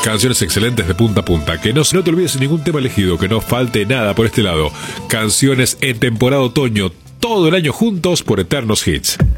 Canciones excelentes de punta a punta. Que no te olvides ningún tema elegido, que no falte nada por este lado. Canciones en temporada otoño, todo el año juntos por Eternos Hits.